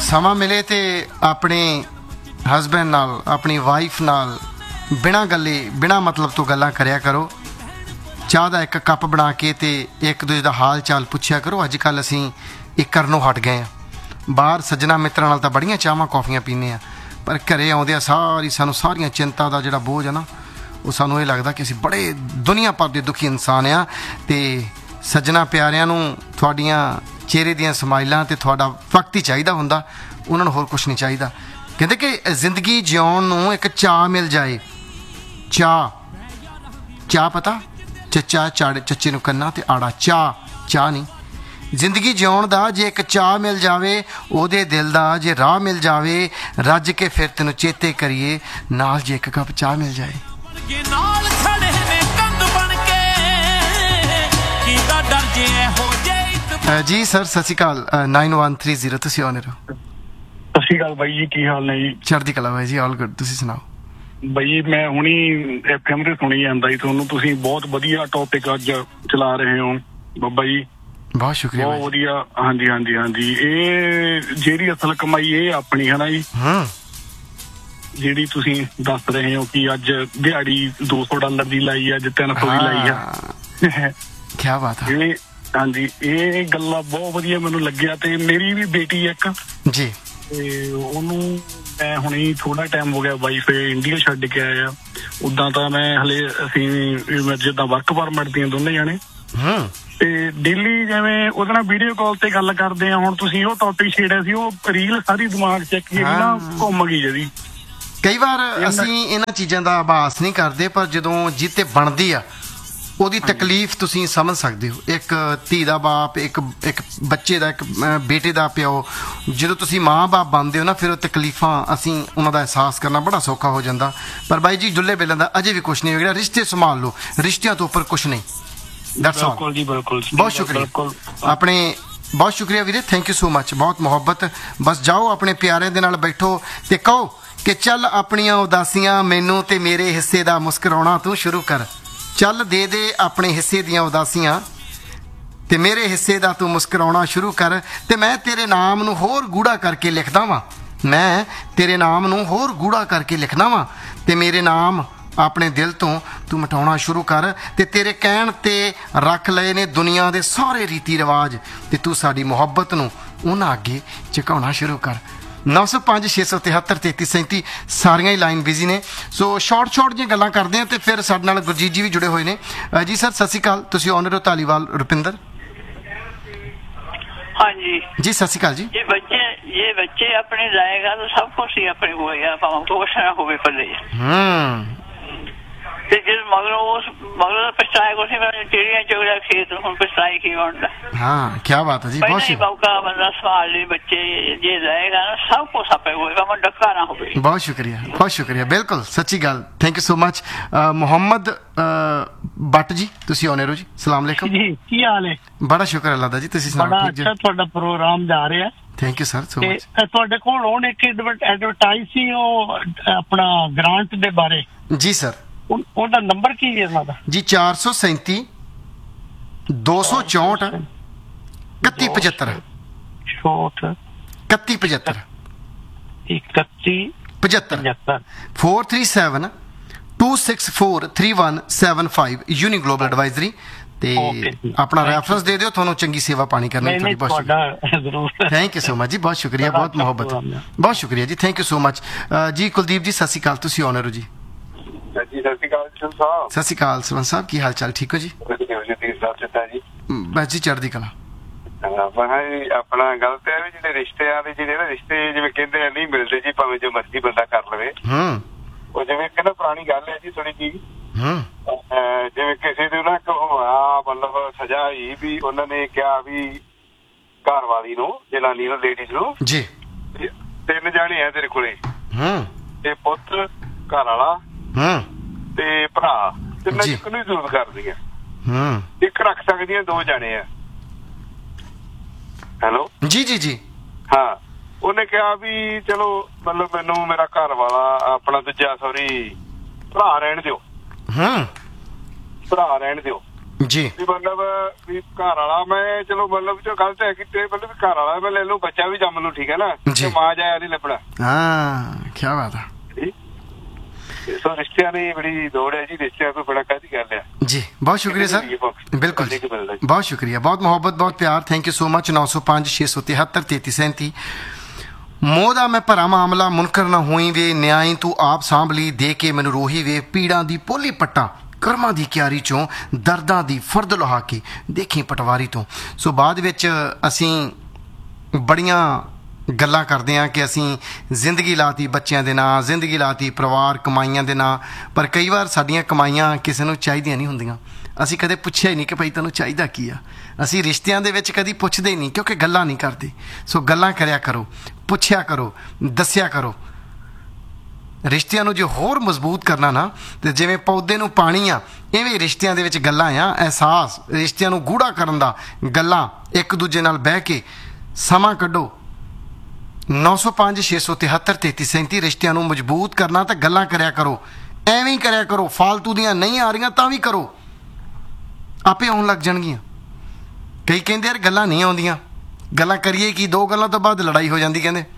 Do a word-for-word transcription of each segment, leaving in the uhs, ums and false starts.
ਸਮਾਂ ਮਿਲੇ ਤੇ ਆਪਣੇ ਹਸਬੈਂਡ ਨਾਲ, ਆਪਣੀ ਵਾਈਫ ਨਾਲ ਬਿਨਾਂ ਗੱਲੇ, ਬਿਨਾਂ ਮਤਲਬ ਤੋਂ ਗੱਲਾਂ ਕਰਿਆ ਕਰੋ। ਚਾਹ ਦਾ ਇੱਕ ਕੱਪ ਬਣਾ ਕੇ ਤੇ ਇੱਕ ਦੂਜੇ ਦਾ ਹਾਲ ਚਾਲ ਪੁੱਛਿਆ ਕਰੋ। ਅੱਜ ਕੱਲ੍ਹ ਅਸੀਂ ਇਹ ਕਰਨੋਂ ਹਟ ਗਏ ਹਾਂ। ਬਾਹਰ ਸੱਜਣਾ ਮਿੱਤਰਾਂ ਨਾਲ ਤਾਂ ਬੜੀਆਂ ਚਾਹਾਂ ਕੌਫੀਆਂ ਪੀਂਦੇ ਹਾਂ, ਪਰ ਘਰੇ ਆਉਂਦੇ ਆ ਸਾਰੀ ਸਾਨੂੰ ਸਾਰੀਆਂ ਚਿੰਤਾ ਦਾ ਜਿਹੜਾ ਬੋਝ ਹੈ ਨਾ, ਉਹ ਸਾਨੂੰ ਇਹ ਲੱਗਦਾ ਕਿ ਅਸੀਂ ਬੜੇ ਦੁਨੀਆ ਭਰ ਦੇ ਦੁਖੀ ਇਨਸਾਨ ਆ। ਅਤੇ ਸੱਜਣਾ ਪਿਆਰਿਆਂ ਨੂੰ ਤੁਹਾਡੀਆਂ ਚਿਹਰੇ ਦੀਆਂ ਸਮਾਈਲਾਂ ਅਤੇ ਤੁਹਾਡਾ ਵਕਤ ਹੀ ਚਾਹੀਦਾ ਹੁੰਦਾ, ਉਹਨਾਂ ਨੂੰ ਹੋਰ ਕੁਛ ਨਹੀਂ ਚਾਹੀਦਾ। ਕਹਿੰਦੇ ਕਿ ਜ਼ਿੰਦਗੀ ਜਿਉਣ ਨੂੰ ਇੱਕ ਚਾਹ ਮਿਲ ਜਾਏ। ਚਾਹ, ਚਾਹ ਪਤਾ, ਚੱਚਾ ਚਾੜੇ ਚੱਚੇ ਨੂੰ ਕੰਨਾ ਤੇ ਆੜਾ, ਚਾਹ ਚਾਹ ਨਹੀਂ। ਜ਼ਿੰਦਗੀ ਜਿਉਣ ਦਾ ਜੇ ਇੱਕ ਚਾਹ ਮਿਲ ਜਾਵੇ, ਉਹਦੇ ਦਿਲ ਦਾ ਜੇ ਰਾਹ ਮਿਲ ਜਾਵੇ, ਰੱਜ ਕੇ ਫਿਰ ਤੈਨੂੰ ਚੇਤੇ ਕਰੀਏ, ਨਾਲ ਜੇ ਇੱਕ ਕੱਪ ਚਾਹ ਮਿਲ ਜਾਏ। ਜੀ ਸਰ ਸਤਿ ਸ਼੍ਰੀ ਅਕਾਲ। ਨਾਈਨ ਵਨ ਥ੍ਰੀ ਜ਼ੀਰੋ ਤੁਸੀਂ ਆਉਣੇ ਰਹੋ। ਸਤਿ ਸ਼੍ਰੀ ਅਕਾਲ ਬਾਈ ਜੀ, ਕੀ ਹਾਲ ਨੇ ਜੀ? ਚੜ੍ਹਦੀ ਕਲਾ ਬਾਈ ਜੀ, ਆਲ ਗੁੱਡ। ਤੁਸੀਂ ਸੁਣਾਓ ਬਾਈ? ਮੈਂ ਹੁਣੀ ਐਫ ਐਮ ਤੇ ਸੁਣੀ ਜਾਂਦਾ ਜੀ ਤੁਹਾਨੂੰ, ਤੁਸੀਂ ਬਹੁਤ ਵਧੀਆ ਟੌਪਿਕ ਅੱਜ ਚਲਾ ਰਹੇ ਹੋ ਬਾਬਾ ਜੀ, ਬਹੁਤ ਸ਼ੁਕਰੀਆ। ਬਹੁਤ ਵਧੀਆ। ਹਾਂਜੀ ਹਾਂਜੀ ਹਾਂਜੀ ਇਹ ਜਿਹੜੀ ਅਸਲ ਕਮਾਈ ਇਹ ਆਪਣੀ ਹੈ ਨਾ ਜੀ, ਜਿਹੜੀ ਤੁਸੀਂ ਦੱਸ ਰਹੇ ਹੋ ਕਿ ਅੱਜ ਦਿਹਾੜੀ ਦੋ ਸੌ ਡਾਲਰ ਦੀ ਲਾਈ, ਅੱਜ ਤਿੰਨ ਸੌ ਦੀ ਲਾਈ ਆ। ਕਿਆ ਬਾਤ ਹੈ। ਹਾਂਜੀ, ਇਹ ਗੱਲਾਂ ਬਹੁਤ ਵਧੀਆ ਮੈਨੂੰ ਲੱਗਿਆ। ਤੇ ਮੇਰੀ ਵੀ ਬੇਟੀ ਇੱਕ ਜੀ, ਤੇ ਉਹਨੂੰ ਮੈਂ ਹੁਣੇ ਥੋੜਾ ਟਾਈਮ ਹੋ ਗਿਆ ਵਾਈਫ ਇੰਡੀਆ ਛੱਡ ਕੇ ਆਇਆ। ਉਦਾਂ ਤਾਂ ਮੈਂ ਹਲੇ ਅਸੀਂ ਜਿੱਦਾਂ ਵਰਕ ਪਰਮਿਟ ਦੀਆਂ ਦੋਨੇ ਜਾਣੇ, ਤੇ ਡੇਲੀ ਜਿਵੇਂ ਉਹਦੇ ਨਾਲ ਵੀਡੀਓ ਕਾਲ ਤੇ ਗੱਲ ਕਰਦੇ ਆ। ਹੁਣ ਤੁਸੀਂ ਉਹ ਟੌਪਿਕ ਛੇੜਿਆ ਸੀ, ਉਹ ਰੀਲ ਸਾਰੀ ਦਿਮਾਗ ਚ ਇੱਕ ਨਾ ਘੁੰਮ ਗਈ ਜਦੀ। ਕਈ ਵਾਰ ਅਸੀਂ ਇਹਨਾਂ ਚੀਜ਼ਾਂ ਦਾ ਆਭਾਸ ਨਹੀਂ ਕਰਦੇ, ਪਰ ਜਦੋਂ ਜਿੱਤੇ ਬਣਦੀ ਆ ਉਹਦੀ ਤਕਲੀਫ ਤੁਸੀਂ ਸਮਝ ਸਕਦੇ ਹੋ। ਇੱਕ ਧੀ ਦਾ ਬਾਪ, ਇੱਕ ਇੱਕ ਬੱਚੇ ਦਾ, ਇੱਕ ਬੇਟੇ ਦਾ ਪਿਓ, ਜਦੋਂ ਤੁਸੀਂ ਮਾਂ ਬਾਪ ਬਣਦੇ ਹੋ ਨਾ, ਫਿਰ ਉਹ ਤਕਲੀਫਾਂ ਅਸੀਂ ਉਹਨਾਂ ਦਾ ਅਹਿਸਾਸ ਕਰਨਾ ਬੜਾ ਸੌਖਾ ਹੋ ਜਾਂਦਾ। ਪਰ ਬਾਈ ਜੀ ਜੁੱਲੇ ਬੇਲਾਂ ਦਾ ਅਜੇ ਵੀ ਕੁਛ ਨਹੀਂ ਹੋਇਆ। ਰਿਸ਼ਤੇ ਸੰਭਾਲ ਲਓ, ਰਿਸ਼ਤਿਆਂ ਤੋਂ ਉੱਪਰ ਕੁਛ ਨਹੀਂ। ਬਿਲਕੁਲ ਜੀ, ਬਿਲਕੁਲ। ਬਹੁਤ ਸ਼ੁਕਰੀਆ ਆਪਣੇ, ਬਹੁਤ ਸ਼ੁਕਰੀਆ ਵੀਰੇ, ਥੈਂਕ ਯੂ ਸੋ ਮਚ। ਬਹੁਤ ਮੁਹੱਬਤ। ਬਸ ਜਾਓ ਆਪਣੇ ਪਿਆਰਿਆਂ ਦੇ ਨਾਲ ਬੈਠੋ ਤੇ ਕਹੋ ਕਿ ਚੱਲ ਆਪਣੀਆਂ ਉਦਾਸੀਆਂ ਮੈਨੂੰ ਤੇ ਮੇਰੇ ਹਿੱਸੇ ਦਾ ਮੁਸਕਰਾਉਣਾ ਤੂੰ ਸ਼ੁਰੂ ਕਰ। ਚੱਲ ਦੇ ਦੇ ਆਪਣੇ ਹਿੱਸੇ ਦੀਆਂ ਉਦਾਸੀਆਂ ਤੇ ਮੇਰੇ ਹਿੱਸੇ ਦਾ ਤੂੰ ਮੁਸਕਰਾਉਣਾ ਸ਼ੁਰੂ ਕਰ। ਤੇ ਮੈਂ ਤੇਰੇ ਨਾਮ ਨੂੰ ਹੋਰ ਗੂੜਾ ਕਰਕੇ ਲਿਖਦਾ ਵਾਂ, ਮੈਂ ਤੇਰੇ ਨਾਮ ਨੂੰ ਹੋਰ ਗੂੜਾ ਕਰਕੇ ਲਿਖਦਾ ਵਾਂ, ਤੇ ਮੇਰੇ ਨਾਮ ਆਪਣੇ ਦਿਲ ਤੋਂ ਤੂੰ ਮਿਟਾਉਣਾ ਸ਼ੁਰੂ ਕਰ। ਤੇ ਤੇਰੇ ਕਹਿਣ ਤੇ ਰੱਖ ਲਏ ਨੇ ਦੁਨੀਆ ਦੇ ਸਾਰੇ ਰੀਤੀ ਰਿਵਾਜ, ਤੇ ਤੂੰ ਸਾਡੀ ਮੁਹੱਬਤ ਨੂੰ ਉਹਨਾਂ ਅੱਗੇ ਝੁਕਾਉਣਾ ਸ਼ੁਰੂ ਕਰ। ਨੌ ਸੌ ਪੰਜ ਛੇ ਸੌ ਤਿਹੱਤਰ ਤੇਤੀ ਸੈਂਤੀ ਸਾਰੀਆਂ ਹੀ ਲਾਈਨ ਬਿਜ਼ੀ ਨੇ, ਸੋ ਸ਼ਾਰਟ ਸ਼ਾਰਟ ਜਿਹੀਆਂ ਗੱਲਾਂ ਕਰਦੇ ਹਾਂ। ਤੇ ਫਿਰ ਸਾਡੇ ਨਾਲ ਗੁਰਜੀਤ ਜੀ ਵੀ ਜੁੜੇ ਹੋਏ ਨੇ। ਜੀ ਸਰ ਸਤਿ ਸ਼੍ਰੀ ਅਕਾਲ, ਤੁਸੀਂ ਆਨਰ ਹੋ ਧਾਲੀਵਾਲ ਰੁਪਿੰਦਰ। ਹਾਂਜੀ ਜੀ ਸਤਿ ਸ਼੍ਰੀ ਅਕਾਲ ਜੀ। ਇਹ ਬੱਚੇ ਇਹ ਬੱਚੇ ਆਪਣੇ ਜਾਏਗਾ ਤਾਂ ਸਭ ਕੁਛ ਹੀ ਆਪਣੇ ਹੋਏਗਾ, ਭਾਵੇਂ ਕੁਛ ਨਾ ਹੋਵੇ ਪੱਲੇ। ਹੂੰ ਤੇ ਜਿਸ ਮਗਰੋਂ ਉਸ ਮਗਰੋਂ ਪਛਤਾਇਆ ਕੁਛ ਨਹੀਂ, ਚਿੜੀਆਂ ਚੁਗਿਆ ਖੇਤ, ਹੁਣ ਪਛਤਾਈ ਕੀ ਹੁੰਦਾ। ਹਾਂ ਕੀ ਬਾਤ ਹੈ ਜੀ, ਬਹੁਤ ਸ਼ੁਕਰੀਆ। ਮੌਕਾ ਬੰਦਾ ਸੰਭਾਲ ਲਈ ਬੱਚੇ, ਜੇ ਜਾਏਗਾ ਨਾ ਸਭ ਕੁਛ ਆਪੇ ਹੋਏਗਾ, ਮੈਂ ਡੱਕਾ ਨਾ ਹੋਵੇ। ਬਹੁਤ ਸ਼ੁਕਰੀਆ, ਬਹੁਤ ਸ਼ੁਕਰੀਆ, ਬਿਲਕੁਲ ਸੱਚੀ ਗੱਲ। Thank you so much. Muhammad but ਜੀ ਤੁਸੀਂ ਆਉਣੇ ਰਹੋ ਜੀ। ਸਲਾਮ ਅਲੈਕੁਮ ਜੀ, ਕੀ ਹਾਲ ਹੈ? ਬੜਾ ਸ਼ੁਕਰ ਅੱਲਾ ਦਾ ਜੀ, ਤੁਸੀਂ ਸੁਣਾਓ? ਬੜਾ ਅੱਛਾ ਤੁਹਾਡਾ ਪ੍ਰੋਗਰਾਮ ਜਾ ਰਿਹਾ। Thank you sir so much. ਤੁਹਾਡੇ ਕੋਲ ਹੁਣ ਇੱਕ ਐਡਵਰਟਾਈਜ਼ ਸੀ ਉਹ ਆਪਣਾ ਗ੍ਰਾਂਟ ਦੇ ਬਾਰੇ। ਜੀ ਸਰ, ਉਹਦਾ ਨੰਬਰ ਕੀ ਹੈ ਉਹਨਾਂ ਦਾ? ਜੀ ਚਾਰ ਸੌ ਸੈਂਤੀ ਦੋ ਸੌ ਚੌਂਹਠ ਇਕੱਤੀ ਪਝੱਤਰ ਚੌਂਹਠ ਇਕੱਤੀ ਪਝੱਤਰ ਇਕੱਤੀ ਪਝੱਤਰ four three seven two six four three one seven five uni global advisory. ਤੇ ਆਪਣਾ ਰੈਫਰੈਂਸ ਦੇ ਦਿਓ, ਤੁਹਾਨੂੰ ਚੰਗੀ ਸੇਵਾ ਪਾਣੀ ਕਰਨੀ ਤੁਹਾਡੀ। ਬਹੁਤ ਥੈਂਕ ਯੂ ਸੋ ਮਚ ਜੀ, ਬਹੁਤ ਸ਼ੁਕਰੀਆ, ਬਹੁਤ ਮੁਹੱਬਤ, ਬਹੁਤ ਸ਼ੁਕਰੀਆ ਜੀ, ਥੈਂਕ ਯੂ ਸੋ ਮਚ ਜੀ। ਕੁਲਦੀਪ ਜੀ ਸਤਿ ਸ਼੍ਰੀ ਅਕਾਲ, ਤੁਸੀਂ ਆਨਰ ਹੋ ਜੀ। ਜੀ ਸਤਿ ਸ਼੍ਰੀ ਅਕਾਲ ਸਾਹਿਬ। ਸਤਿ ਸ਼੍ਰੀ ਅਕਾਲ ਸਰਵਨ ਸਾਹਿਬ, ਕੀ ਹਾਲ ਚਾਲ? ਠੀਕ ਹੋ ਜੀ? ਬਸ ਜੀ ਚੜ੍ਹਦੀ ਕਲਾ। ਆਪਣਾ ਗੱਲ ਤੇ ਹੈ ਵੀ ਜਿਹੜੇ ਰਿਸ਼ਤਿਆਂ ਦੇ ਜਿਹੜੇ ਨਾ ਰਿਸ਼ਤੇ ਜਿਵੇਂ ਕਹਿੰਦੇ ਆ ਨਹੀਂ ਮਿਲਦੇ ਜੀ, ਭਾਵੇਂ ਜੋ ਮਰਜ਼ੀ ਬੰਦਾ ਕਰ ਲਵੇ। ਉਹ ਜਿਵੇਂ ਕਹਿੰਦਾ ਪੁਰਾਣੀ ਗੱਲ ਹੈ ਜੀ ਥੋੜੀ ਜੀ, ਜਿਵੇਂ ਕਿਸੇ ਦੇ ਨਾ ਹੋਇਆ ਮਤਲਬ ਸਜ਼ਾ ਹੋਈ ਵੀ ਉਹਨਾਂ ਨੇ ਕਿਹਾ ਵੀ ਘਰ ਵਾਲੀ ਨੂੰ, ਜਨਾਨੀ ਨੂੰ, ਲੇਡੀਜ਼ ਨੂੰ ਜੀ, ਤਿੰਨ ਜਾਣੇ ਆ ਤੇਰੇ ਕੋਲੇ, ਤੇ ਪੁੱਤ, ਘਰ ਵਾਲਾ ਤੇ ਭਰਾ, ਤਿੰਨਾਂ ਚ ਕਿਹਨੂੰ ਜ਼ਰੂਰਤ ਕਰਦੀ ਆ? ਇੱਕ ਰੱਖ ਸਕਦੀਆਂ, ਦੋ ਜਾਣੇ ਆ। ਹੈਲੋ ਜੀ ਜੀ ਜੀ ਹਾਂ। ਉਹਨੇ ਕਿਹਾ ਵੀ ਚਲੋ ਮਤਲਬ ਮੈਨੂੰ ਮੇਰਾ ਘਰ ਵਾਲਾ ਆਪਣਾ ਦੂਜਾ ਸੌਰੀ ਭਰਾ ਰਹਿਣ ਦਿਓ, ਭਰਾ ਰਹਿਣ ਦਿਓ। ਜੀ ਵੀ ਮਤਲਬ ਵੀ ਘਰ ਵਾਲਾ ਮੈਂ ਚਲੋ ਮਤਲਬ ਜੋ ਗਲਤ ਹੈ ਕਿਤੇ ਮਤਲਬ ਘਰ ਵਾਲਾ ਮੈਂ ਲੈ ਲਓ ਬੱਚਾ ਵੀ ਜੰਮ ਲੂ ਠੀਕ ਹੈ ਨਾ ਮਾਂ ਜਾਇਆ ਨਹੀਂ ਲੱਭਣਾ ਹਾਂ ਕੀ ਬਾਤ ਹੈ ਸੋ ਰਿਸ਼ਤਿਆਂ ਦੀ ਬੜੀ ਦੌੜ ਹੈ ਜੀ ਰਿਸ਼ਤਿਆਂ ਤੋਂ ਬੜਾ ਕਾਹਦੀ ਗੱਲ ਹੈ ਜੀ ਬਹੁਤ ਸ਼ੁਕਰੀਆ ਸਰ ਬਿਲਕੁਲ ਬਹੁਤ ਸ਼ੁਕਰੀਆ ਬਹੁਤ ਮੁਹੱਬਤ ਬਹੁਤ ਪਿਆਰ ਥੈਂਕ ਯੂ ਸੋ ਮਚ ਨੌ ਸੌ ਪੰਜ ਛੇ ਸੌ ਤਿਹੱਤਰ ਤੇਤੀ ਸੈਂਤੀ ਮੋਹ ਦਾ ਮੈਂ ਭਰਾ ਮਾਮਲਾ ਮੁਨਕਰ ਨਾ ਹੋਈ ਵੇ ਨਿਆਈ ਤੂੰ ਆਪ ਸਾਂਭ ਲਈ ਦੇ ਕੇ ਮੈਨੂੰ ਰੋਹੀ ਵੇ ਪੀੜਾਂ ਦੀ ਪੋਲੀ ਪੱਟਾਂ ਕਰਮਾਂ ਦੀ ਕਿਆਰੀ ਚੋਂ ਦਰਦਾਂ ਦੀ ਫਰਦ ਲੁਹਾ ਕੇ ਦੇਖੀ ਪਟਵਾਰੀ ਤੋਂ ਸੋ ਬਾਅਦ ਵਿੱਚ ਅਸੀਂ ਬੜੀਆਂ ਗੱਲਾਂ ਕਰਦੇ ਹਾਂ ਕਿ ਅਸੀਂ ਜ਼ਿੰਦਗੀ ਲਾਤੀ ਬੱਚਿਆਂ ਦੇ ਨਾਂ ਜ਼ਿੰਦਗੀ ਲਾਤੀ ਪਰਿਵਾਰ ਕਮਾਈਆਂ ਦੇ ਨਾਂ ਪਰ ਕਈ ਵਾਰ ਸਾਡੀਆਂ ਕਮਾਈਆਂ ਕਿਸੇ ਨੂੰ ਚਾਹੀਦੀਆਂ ਨਹੀਂ ਹੁੰਦੀਆਂ ਅਸੀਂ ਕਦੇ ਪੁੱਛਿਆ ਹੀ ਨਹੀਂ ਕਿ ਭਾਈ ਤੈਨੂੰ ਚਾਹੀਦਾ ਕੀ ਆ ਅਸੀਂ ਰਿਸ਼ਤਿਆਂ ਦੇ ਵਿੱਚ ਕਦੀ ਪੁੱਛਦੇ ਹੀ ਨਹੀਂ ਕਿਉਂਕਿ ਗੱਲਾਂ ਨਹੀਂ ਕਰਦੇ ਸੋ ਗੱਲਾਂ ਕਰਿਆ ਕਰੋ ਪੁੱਛਿਆ ਕਰੋ ਦੱਸਿਆ ਕਰੋ ਰਿਸ਼ਤਿਆਂ ਨੂੰ ਜੇ ਹੋਰ ਮਜ਼ਬੂਤ ਕਰਨਾ ਨਾ ਤੇ ਜਿਵੇਂ ਪੌਦੇ ਨੂੰ ਪਾਣੀ ਆ ਇਵੇਂ ਰਿਸ਼ਤਿਆਂ ਦੇ ਵਿੱਚ ਗੱਲਾਂ ਆ ਅਹਿਸਾਸ ਰਿਸ਼ਤਿਆਂ ਨੂੰ ਗੂੜਾ ਕਰਨ ਦਾ ਗੱਲਾਂ ਇੱਕ ਦੂਜੇ ਨਾਲ ਬਹਿ ਕੇ ਸਮਾਂ ਕੱਢੋ ਨੌ ਸੌ ਪੰਜ ਛੇ ਸੌ ਤਿਹੱਤਰ ਤੇਤੀ ਸੈਂਤੀ ਰਿਸ਼ਤਿਆਂ ਨੂੰ ਮਜ਼ਬੂਤ ਕਰਨਾ ਤਾਂ ਗੱਲਾਂ ਕਰਿਆ ਕਰੋ ਐਵੇਂ ਹੀ ਕਰਿਆ ਕਰੋ ਫਾਲਤੂ ਦੀਆਂ ਨਹੀਂ ਆ ਰਹੀਆਂ ਤਾਂ ਵੀ ਕਰੋ ਆਪੇ ਆਉਣ ਲੱਗ ਜਾਣਗੀਆਂ ਕਈ ਕਹਿੰਦੇ ਯਾਰ ਗੱਲਾਂ ਨਹੀਂ ਆਉਂਦੀਆਂ ਗੱਲਾਂ ਕਰੀਏ ਕੀ ਦੋ ਗੱਲਾਂ ਤੋਂ ਬਾਅਦ ਲੜਾਈ ਹੋ ਜਾਂਦੀ ਕਹਿੰਦੇ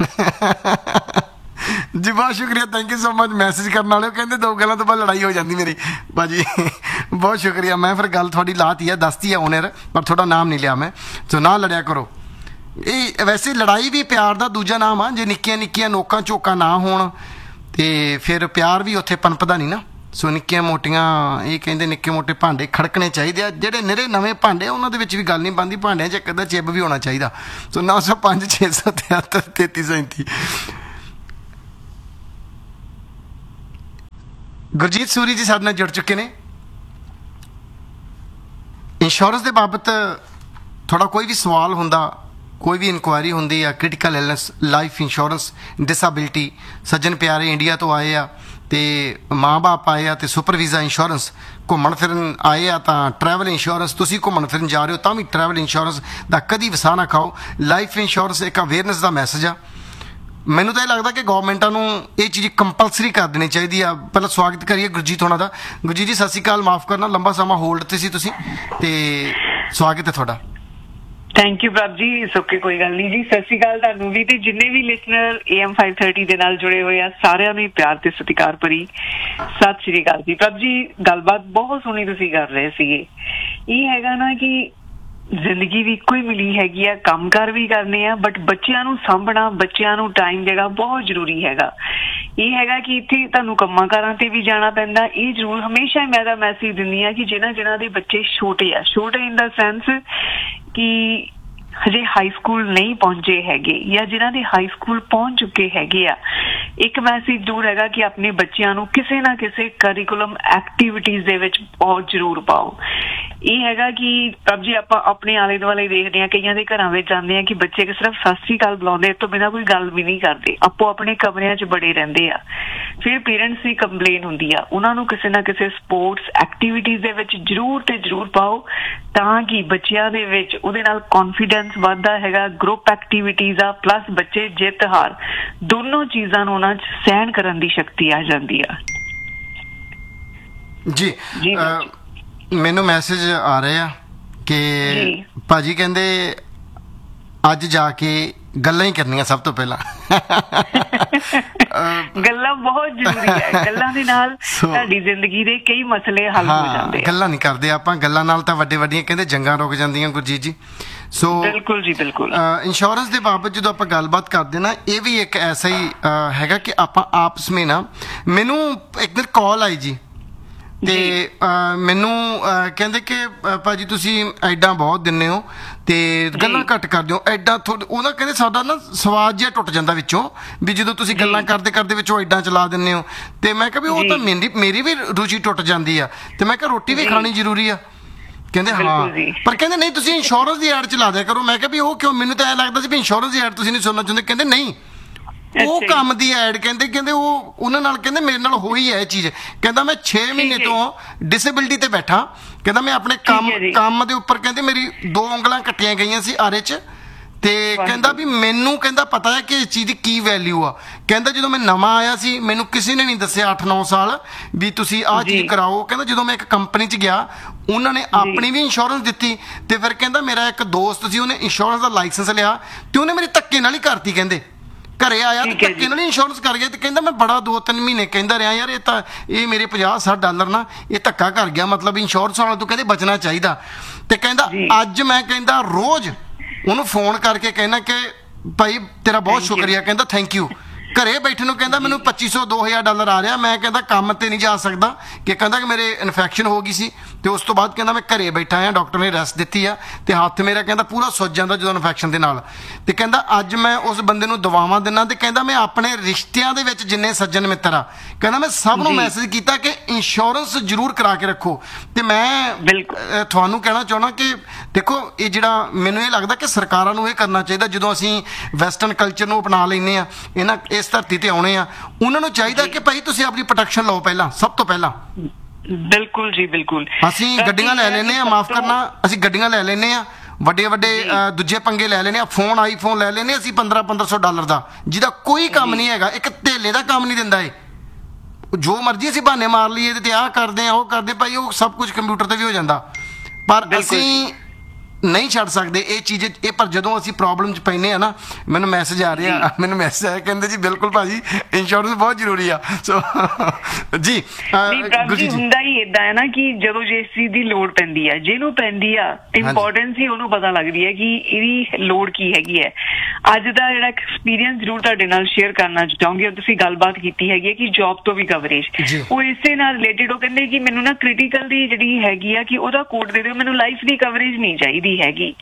ਜੀ ਬਹੁਤ ਸ਼ੁਕਰੀਆ thank you so much message ਕਰਨ ਵਾਲਿਓ ਕਹਿੰਦੇ ਦੋ ਗੱਲਾਂ ਤੋਂ ਬਾਅਦ ਲੜਾਈ ਹੋ ਜਾਂਦੀ ਮੇਰੀ ਭਾਜੀ ਬਹੁਤ ਸ਼ੁਕਰੀਆ ਮੈਂ ਫਿਰ ਗੱਲ ਤੁਹਾਡੀ ਲਾਤੀ ਹੈ ਦੱਸਤੀ ਹੈ ਓਨਰ ਪਰ ਤੁਹਾਡਾ ਨਾਮ ਨਹੀਂ ਲਿਆ ਮੈਂ ਸੋ ਨਾ ਲੜਿਆ ਕਰੋ ਇਹ ਵੈਸੇ ਲੜਾਈ ਵੀ ਪਿਆਰ ਦਾ ਦੂਜਾ ਨਾਮ ਆ ਜੇ ਨਿੱਕੀਆਂ ਨਿੱਕੀਆਂ ਨੋਕਾਂ ਝੋਕਾਂ ਨਾ ਹੋਣ ਤੇ ਫਿਰ ਪਿਆਰ ਵੀ ਉੱਥੇ ਪਨਪਦਾ ਨਹੀਂ ਨਾ ਸੋ ਨਿੱਕੀਆਂ ਮੋਟੀਆਂ ਇਹ ਕਹਿੰਦੇ ਨਿੱਕੇ ਮੋਟੇ ਭਾਂਡੇ ਖੜਕਣੇ ਚਾਹੀਦੇ ਆ ਜਿਹੜੇ ਨਿਰੇ ਨਵੇਂ ਭਾਂਡੇ ਉਹਨਾਂ ਦੇ ਵਿੱਚ ਵੀ ਗੱਲ ਨਹੀਂ ਬਣਦੀ ਭਾਂਡਿਆਂ 'ਚ ਇੱਕ ਅੱਧਾ ਚਿੱਬ ਵੀ ਹੋਣਾ ਚਾਹੀਦਾ ਸੋ ਨੌ ਸੌ ਪੰਜ ਛੇ ਸੌ ਤਿਹੱਤਰ ਤੇਤੀ ਸੈਂਤੀ ਗੁਰਜੀਤ ਸੂਰੀ ਜੀ ਸਾਡੇ ਨਾਲ ਜੁੜ ਚੁੱਕੇ ਨੇ ਇੰਸ਼ੋਰੈਂਸ ਦੇ ਬਾਬਤ ਤੁਹਾਡਾ ਕੋਈ ਵੀ ਸਵਾਲ ਹੁੰਦਾ ਕੋਈ ਵੀ ਇਨਕੁਆਇਰੀ ਹੁੰਦੀ ਆ critical illness life insurance disability ਸੱਜਣ ਪਿਆਰੇ ਇੰਡੀਆ ਤੋਂ ਆਏ ਆ ਤੇ ਮਾਂ ਬਾਪ ਆਏ ਆ ਤੇ ਸੁਪਰ ਵੀਜ਼ਾ ਇੰਸ਼ੋਰੈਂਸ ਘੁੰਮਣ ਫਿਰਨ ਆਏ ਆ ਤਾਂ ਟਰੈਵਲ ਇੰਸ਼ੋਰੈਂਸ ਤੁਸੀਂ ਘੁੰਮਣ ਫਿਰਨ ਜਾ ਰਹੇ ਹੋ ਤਾਂ ਵੀ ਟਰੈਵਲ ਇੰਸ਼ੋਰੈਂਸ ਦਾ ਕਦੀ ਵਸਾ ਨਾ ਖਾਓ ਲਾਈਫ ਇੰਸ਼ੋਰੈਂਸ ਇੱਕ ਅਵੇਅਰਨੈਸ ਦਾ ਮੈਸੇਜ ਆ ਮੈਨੂੰ ਤਾਂ ਇਹ ਲੱਗਦਾ ਕਿ ਗੌਰਮੈਂਟਾਂ ਨੂੰ ਇਹ ਚੀਜ਼ ਕੰਪਲਸਰੀ ਕਰ ਦੇਣੀ ਚਾਹੀਦੀ ਆ ਪਹਿਲਾਂ ਸਵਾਗਤ ਕਰੀਏ ਗੁਰਜੀਤ ਹੋਣਾ ਦਾ ਗੁਰਜੀਤ ਜੀ ਸਤਿ ਸ਼੍ਰੀ ਅਕਾਲ ਮਾਫ ਕਰਨਾ ਲੰਬਾ ਸਮਾਂ ਹੋਲਡ ਤੇ ਸੀ ਤੁਸੀਂ ਤੇ ਸਵਾਗਤ ਹੈ ਤੁਹਾਡਾ ਥੈਂਕ ਯੂ ਪ੍ਰਭ ਜੀ ਸੁੱਕੇ ਕੋਈ ਗੱਲ ਨਹੀਂ ਜੀ ਸਤਿ ਸ਼੍ਰੀ ਅਕਾਲ ਤੁਹਾਨੂੰ ਵੀ ਤੇ ਜਿੰਨੇ ਵੀ listener A M five thirty ਦੇ ਨਾਲ ਜੁੜੇ ਹੋਏ ਆ ਸਾਰਿਆਂ ਨੂੰ ਪਿਆਰ ਤੇ ਸਤਿਕਾਰ ਭਰੀ ਸਤਿ ਸ਼੍ਰੀ ਅਕਾਲ ਜੀ ਪ੍ਰਭ ਜੀ ਗੱਲਬਾਤ ਬਹੁਤ ਸੋਹਣੀ ਤੁਸੀਂ ਕਰ ਰਹੇ ਸੀਗੇ ਇਹ ਹੈਗਾ ਨਾ ਕਿ ਜ਼ਿੰਦਗੀ ਵੀ ਇੱਕੋ ਹੀ ਮਿਲੀ ਹੈਗੀ ਆ ਕੰਮਕਾਰ ਵੀ ਕਰਨੇ ਆ ਬਟ ਬੱਚਿਆਂ ਨੂੰ ਸਾਂਭਣਾ ਬੱਚਿਆਂ ਨੂੰ ਟਾਈਮ ਦੇਣਾ ਬਹੁਤ ਜ਼ਰੂਰੀ ਹੈਗਾ ਇਹ ਹੈਗਾ ਕਿ ਇੱਥੇ ਤੁਹਾਨੂੰ ਕੰਮਾਂ ਕਾਰਾਂ ਤੇ ਵੀ ਜਾਣਾ ਪੈਂਦਾ ਇਹ ਜ਼ਰੂਰ ਹਮੇਸ਼ਾ ਮੈਂ ਤਾਂ ਮੈਸੇਜ ਦਿੰਦੀ ਆ ਕਿ ਜਿਹਨਾਂ ਜਿਹਨਾਂ ਦੇ ਬੱਚੇ ਛੋਟੇ ਆ ਛੋਟੇ ਇਨ ਦਾ ਸੈਂਸ ਕਿ ਹਜੇ ਹਾਈ ਸਕੂਲ ਨਹੀਂ ਪਹੁੰਚੇ ਹੈਗੇ ਜਾਂ ਜਿਨ੍ਹਾਂ ਦੇ ਹਾਈ ਸਕੂਲ ਪਹੁੰਚ ਚੁੱਕੇ ਹੈਗੇ ਆ ਇੱਕ ਮੈਸੇਜ ਜ਼ਰੂਰ ਹੈਗਾ ਕਿ ਆਪਣੇ ਬੱਚਿਆਂ ਨੂੰ ਕਿਸੇ ਨਾ ਕਿਸੇ ਕਰਿਕੂਲਮ ਐਕਟੀਵਿਟੀਜ਼ ਦੇ ਵਿੱਚ ਬਹੁਤ ਜ਼ਰੂਰ ਪਾਓ ਇਹ ਹੈਗਾ ਕਿ ਪ੍ਰਭ ਜੀ ਆਪਾਂ ਆਪਣੇ ਆਲੇ ਦੁਆਲੇ ਦੇਖਦੇ ਹਾਂ ਕਈਆਂ ਦੇ ਘਰਾਂ ਵਿੱਚ ਜਾਂਦੇ ਆ ਕਿ ਬੱਚੇ ਕਿ ਸਿਰਫ ਸਤਿ ਸ਼੍ਰੀ ਅਕਾਲ ਬੁਲਾਉਂਦੇ ਇਸ ਤੋਂ ਬਿਨਾਂ ਕੋਈ ਗੱਲ ਵੀ ਨਹੀਂ ਕਰਦੇ ਆਪੋ ਆਪਣੇ ਕਮਰਿਆਂ 'ਚ ਬੜੇ ਰਹਿੰਦੇ ਆ ਫਿਰ ਪੇਰੈਂਟਸ ਦੀ ਕੰਪਲੇਨ ਹੁੰਦੀ ਆ ਉਹਨਾਂ ਨੂੰ ਕਿਸੇ ਨਾ ਕਿਸੇ ਸਪੋਰਟਸ ਐਕਟੀਵਿਟੀਜ਼ ਦੇ ਵਿੱਚ ਜ਼ਰੂਰ ਤੇ ਜ਼ਰੂਰ ਪਾਓ ਤਾਂ ਕਿ ਬੱਚਿਆਂ ਦੇ ਵਿੱਚ ਉਹਦੇ ਨਾਲ ਕੌਨਫੀਡੈਂਸ ਵੱਧਦਾ ਹੈਗਾ ਗਰੁੱਪ ਐਕਟੀਵਿਟੀਜ਼ ਆ ਪਲੱਸ ਬੱਚੇ ਜਿੱਤ ਹਾਰ ਦੋਨੋਂ ਚੀਜ਼ਾਂ ਨੂੰ ਉਹਨਾਂ 'ਚ ਸਹਿਣ ਕਰਨ ਦੀ ਸ਼ਕਤੀ ਆ ਜਾਂਦੀ ਆ ਜੀ ਮੈਨੂੰ ਮੈਸੇਜ ਆ ਰਹੇ ਆ ਕਿ ਭਾਜੀ ਕਹਿੰਦੇ ਅੱਜ ਜਾ ਕੇ ਗੱਲਾਂ ਹੀ ਕਰਨੀਆਂ ਸਭ ਤੋਂ ਪਹਿਲਾਂ ਗੱਲਾਂ ਬਹੁਤ ਜ਼ਰੂਰੀ ਹੈ ਗੱਲਾਂ ਦੇ ਨਾਲ ਸਾਡੀ ਜ਼ਿੰਦਗੀ ਦੇ ਕਈ ਮਸਲੇ ਹੱਲ ਹੋ ਜਾਂਦੇ ਆ ਗੱਲਾਂ ਨਹੀਂ ਕਰਦੇ ਆਪਾਂ ਗੱਲਾਂ ਨਾਲ ਤਾਂ ਵੱਡੇ ਵੱਡੀਆਂ ਕਹਿੰਦੇ ਜੰਗਾਂ ਰੁਕ ਜਾਂਦੀਆਂ ਗੁਰਜੀਤ ਜੀ ਸੋ ਬਿਲਕੁਲ ਜੀ ਬਿਲਕੁਲ ਇੰਸ਼ੋਰੈਂਸ ਦੇ ਬਾਬਤ ਜਦੋਂ ਆਪਾਂ ਗੱਲਬਾਤ ਕਰਦੇ ਨਾ ਇਹ ਵੀ ਇੱਕ ਐਸਾ ਹੀ ਹੈਗਾ ਕਿ ਆਪਾਂ ਆਪਸ ਵਿੱਚ ਨਾ ਮੈਨੂੰ ਇੱਕ ਦਿਨ ਕਾਲ ਆਈ ਜੀ ਤੇ ਮੈਨੂੰ ਕਹਿੰਦੇ ਕਿ ਭਾਜੀ ਤੁਸੀਂ ਐਡਾਂ ਬਹੁਤ ਦਿੰਦੇ ਹੋ ਤੇ ਗੱਲਾਂ ਘੱਟ ਕਰਦੇ ਹੋ ਐਡਾਂ ਉਹਦਾ ਕਹਿੰਦੇ ਸਾਡਾ ਨਾ ਸਵਾਦ ਜਿਹਾ ਟੁੱਟ ਜਾਂਦਾ ਵਿੱਚੋਂ ਵੀ ਜਦੋਂ ਤੁਸੀਂ ਗੱਲਾਂ ਕਰਦੇ ਕਰਦੇ ਵਿੱਚੋਂ ਐਡਾਂ ਚਲਾ ਦਿੰਦੇ ਹੋ ਤੇ ਮੈਂ ਕਿਹਾ ਵੀ ਉਹ ਤਾਂ ਮੇਰੀ ਮੇਰੀ ਵੀ ਰੁਚੀ ਟੁੱਟ ਜਾਂਦੀ ਆ ਤੇ ਮੈਂ ਕਿਹਾ ਰੋਟੀ ਵੀ ਖਾਣੀ ਜ਼ਰੂਰੀ ਆ ਕਹਿੰਦੇ ਹਾਂ ਪਰ ਕਹਿੰਦੇ ਨਹੀਂ ਤੁਸੀਂ ਇੰਸ਼ੋਰੈਂਸ ਦੀ ਐਡ ਚਲਾ ਦਿਆ ਕਰੋ ਮੈਂ ਕਿਹਾ ਵੀ ਉਹ ਕਿਉਂ ਮੈਨੂੰ ਤਾਂ ਐਂ ਲੱਗਦਾ ਸੀ ਵੀ ਇੰਸ਼ੋਰੈਂਸ ਦੀ ਐਡ ਤੁਸੀਂ ਨਹੀਂ ਸੁਣਨਾ ਚਾਹੁੰਦੇ ਕਹਿੰਦੇ ਨਹੀਂ ਉਹ ਕੰਮ ਦੀ ਐਡ ਕਹਿੰਦੇ ਕਹਿੰਦੇ ਉਹ ਉਹਨਾਂ ਨਾਲ ਕਹਿੰਦੇ ਮੇਰੇ ਨਾਲ ਹੋਈ ਹੈ ਇਹ ਚੀਜ਼ ਕਹਿੰਦਾ ਮੈਂ ਛੇ ਮਹੀਨੇ ਤੋਂ ਡਿਸੇਬਿਲਿਟੀ ਤੇ ਬੈਠਾ ਕਹਿੰਦਾ ਮੈਂ ਆਪਣੇ ਕੰਮ ਕੰਮ ਦੇ ਉੱਪਰ ਕਹਿੰਦੇ ਮੇਰੀ ਦੋ ਉਂਗਲਾਂ ਕੱਟੀਆਂ ਗਈਆਂ ਸੀ ਆਰੇ 'ਚ ਤੇ ਕਹਿੰਦਾ ਵੀ ਮੈਨੂੰ ਕਹਿੰਦਾ ਪਤਾ ਹੈ ਕਿ ਇਸ ਚੀਜ਼ ਦੀ ਕੀ ਵੈਲਿਊ ਆ। ਕਹਿੰਦਾ ਜਦੋਂ ਮੈਂ ਨਵਾਂ ਆਇਆ ਸੀ ਮੈਨੂੰ ਕਿਸੇ ਨੇ ਨਹੀਂ ਦੱਸਿਆ ਅੱਠ ਨੌ ਸਾਲ ਵੀ ਤੁਸੀਂ ਆਹ ਚੀਜ਼ ਕਰਾਓ। ਕਹਿੰਦਾ ਜਦੋਂ ਮੈਂ ਇੱਕ ਕੰਪਨੀ 'ਚ ਗਿਆ ਉਹਨਾਂ ਨੇ ਆਪਣੀ ਵੀ ਇੰਸ਼ੋਰੈਂਸ ਦਿੱਤੀ ਤੇ ਫਿਰ ਕਹਿੰਦਾ ਮੇਰਾ ਇੱਕ ਦੋਸਤ ਸੀ ਉਹਨੇ ਇੰਸ਼ੋਰੈਂਸ ਦਾ ਲਾਇਸੈਂਸ ਲਿਆ ਤੇ ਉਹਨੇ ਮੇਰੀ ਧੱਕੇ ਨਾਲ ਹੀ ਕਰਤੀ। ਕਹਿੰਦੇ ਘਰੇ ਆਇਆ ਤੇ ਧੱਕੇ ਨਾਲ ਹੀ ਇੰਸ਼ੋਰੈਂਸ ਕਰ ਗਿਆ ਤੇ ਕਹਿੰਦਾ ਮੈਂ ਬੜਾ ਦੋ ਤਿੰਨ ਮਹੀਨੇ ਕਹਿੰਦਾ ਰਿਹਾ ਯਾਰ ਇਹ ਤਾਂ ਇਹ ਮੇਰੇ ਪੰਜਾਹ ਸੱਠ ਡਾਲਰ ਨਾ ਇਹ ਧੱਕਾ ਕਰ ਗਿਆ, ਮਤਲਬ ਇੰਸ਼ੋਰੈਂਸ ਵਾਲਾ ਤੋਂ ਕਹਿੰਦੇ ਬਚਣਾ ਚਾਹੀਦਾ। ਤੇ ਕਹਿੰਦਾ ਅੱਜ ਮੈਂ ਕਹਿੰਦਾ ਰੋਜ਼ ਉਹਨੂੰ ਫੋਨ ਕਰਕੇ ਕਹਿਣਾ ਕਿ ਭਾਈ ਤੇਰਾ ਬਹੁਤ ਸ਼ੁਕਰੀਆ, ਕਹਿੰਦਾ ਥੈਂਕ ਯੂ। ਘਰੇ ਬੈਠੇ ਨੂੰ ਕਹਿੰਦਾ ਮੈਨੂੰ ਪੱਚੀ ਸੌ ਦੋ ਹਜ਼ਾਰ ਡਾਲਰ ਆ ਰਿਹਾ, ਮੈਂ ਕਹਿੰਦਾ ਕੰਮ ਤੇ ਨਹੀਂ ਜਾ ਸਕਦਾ ਕਿ ਕਹਿੰਦਾ ਕਿ ਮੇਰੇ ਇਨਫੈਕਸ਼ਨ ਹੋ ਗਈ ਸੀ ਤੇ ਉਸ ਤੋਂ ਬਾਅਦ ਕਹਿੰਦਾ ਮੈਂ ਘਰੇ ਬੈਠਾ ਆ, ਡਾਕਟਰ ਨੇ ਰੈਸਟ ਦਿੱਤੀ ਆ ਤੇ ਹੱਥ ਮੇਰਾ ਕਹਿੰਦਾ ਪੂਰਾ ਸੁੱਜ ਜਾਂਦਾ ਜਦੋਂ ਇਨਫੈਕਸ਼ਨ ਦੇ ਨਾਲ। ਤੇ ਕਹਿੰਦਾ ਅੱਜ ਮੈਂ ਉਸ ਬੰਦੇ ਨੂੰ ਦਵਾਵਾਂ ਦਿੰਦਾ ਤੇ ਕਹਿੰਦਾ ਮੈਂ ਆਪਣੇ ਰਿਸ਼ਤਿਆਂ ਦੇ ਵਿੱਚ ਜਿੰਨੇ ਸੱਜਣ ਮਿੱਤਰ ਆ ਕਹਿੰਦਾ ਮੈਂ ਸਭ ਨੂੰ ਮੈਸੇਜ ਕੀਤਾ ਕਿ ਇੰਸ਼ੋਰੈਂਸ ਜ਼ਰੂਰ ਕਰਾ ਕੇ ਰੱਖੋ। ਤੇ ਮੈਂ ਤੁਹਾਨੂੰ ਕਹਿਣਾ ਚਾਹੁੰਦਾ ਕਿ ਦੇਖੋ ਇਹ ਜਿਹੜਾ ਮੈਨੂੰ ਇਹ ਲੱਗਦਾ ਕਿ ਸਰਕਾਰਾਂ ਨੂੰ ਇਹ ਕਰਨਾ ਚਾਹੀਦਾ ਜਦੋਂ ਅਸੀਂ ਵੈਸਟਰਨ ਕਲਚਰ ਨੂੰ ਅਪਣਾ ਲੈਂਦੇ ਆ ਇਹਨਾਂ ਇਸ ਧਰਤੀ ਤੇ ਆਉਣੇ ਆ ਉਹਨਾਂ ਨੂੰ ਚਾਹੀਦਾ ਕਿ ਭਾਈ ਤੁਸੀਂ ਆਪਣੀ ਪ੍ਰੋਟੈਕਸ਼ਨ ਲਓ ਪਹਿਲਾਂ, ਸਭ ਤੋਂ ਪਹਿਲਾਂ। ਬਿਲਕੁਲ ਜੀ ਬਿਲਕੁਲ। ਅਸੀਂ ਗੱਡੀਆਂ ਲੈ ਲੈਨੇ ਆ, ਮਾਫ ਕਰਨਾ, ਅਸੀਂ ਗੱਡੀਆਂ ਲੈ ਲੈਨੇ ਆ, ਵੱਡੇ ਵੱਡੇ ਦੂਜੇ ਪੰਗੇ ਲੈ ਲੈਨੇ ਆ, ਫੋਨ ਆਈਫੋਨ ਲੈ ਲੈਨੇ ਅਸੀਂ ਪੰਦਰਾਂ ਪੰਦਰਾਂ ਸੌ ਡਾਲਰ ਦਾ ਜਿਹਦਾ ਕੋਈ ਕੰਮ ਨਹੀਂ ਹੈਗਾ, ਇੱਕ ਧੇਲੇ ਦਾ ਕੰਮ ਨਹੀਂ ਦਿੰਦਾ। ਇਹ ਜੋ ਮਰਜ਼ੀ ਅਸੀਂ ਬਹਾਨੇ ਮਾਰ ਲਈਏ ਤੇ ਆਹ ਕਰਦੇ ਆ ਉਹ ਕਰਦੇ, ਭਾਈ ਉਹ ਸਭ ਕੁਝ ਕੰਪਿਊਟਰ ਤੇ ਵੀ ਹੋ ਜਾਂਦਾ ਪਰ ਅਸੀਂ ਨਹੀਂ ਛੱਡ ਸਕਦੇ ਇਹ ਚੀਜ਼ ਇਹ। ਪਰ ਜਦੋਂ ਅਸੀਂ ਪ੍ਰੋਬਲਮ 'ਚ ਪੈਂਦੇ ਆ ਨਾ ਮੈਨੂੰ ਮੈਸੇਜ ਆ ਰਿਹਾ ਮੈਨੂੰ ਮੈਸੇਜ ਆਇਆ ਕਹਿੰਦੇ ਜੀ ਬਿਲਕੁਲ ਭਾਜੀ ਇੰਸ਼ੋਰੈਂਸ ਬਹੁਤ ਜ਼ਰੂਰੀ ਆ। ਸੋ ਜੀ ਜੀ ਹੁੰਦਾ ਹੀ ਏਦਾਂ ਹੈ ਨਾ ਕਿ ਜਦੋਂ ਜਿਸ ਚੀਜ਼ ਦੀ ਲੋੜ ਪੈਂਦੀ ਆ ਜਿਹਨੂੰ ਪੈਂਦੀ ਆ ਇੰਪੋਰਟੈਂਸ ਹੀ ਉਹਨੂੰ ਪਤਾ ਲੱਗਦੀ ਹੈ ਕਿ ਇਹਦੀ ਲੋੜ ਕੀ ਹੈਗੀ ਹੈ। ਅੱਜ ਦਾ ਜਿਹੜਾ ਐਕਸਪੀਰੀਅੰਸ ਜ਼ਰੂਰ ਤੁਹਾਡੇ ਨਾਲ ਸ਼ੇਅਰ ਕਰਨਾ ਚਾਹੂੰਗੀ। ਤੁਸੀਂ ਗੱਲਬਾਤ ਕੀਤੀ ਹੈਗੀ ਹੈ ਕਿ ਜੌਬ ਤੋਂ ਵੀ ਕਵਰੇਜ ਉਹ ਇਸੇ ਨਾਲ ਰਿਲੇਟਿਡ ਉਹ ਕਹਿੰਦੇ ਕਿ ਮੈਨੂੰ ਨਾ ਕ੍ਰਿਟੀਕਲ ਦੀ ਜਿਹੜੀ ਹੈਗੀ ਆ ਕਿ ਉਹਦਾ ਕੋਡ ਦੇ ਦਿਓ, ਮੈਨੂੰ ਲਾਈਫ ਦੀ ਕਵਰੇਜ ਨਹੀਂ ਚਾਹੀਦੀ ਹੈਗੀ।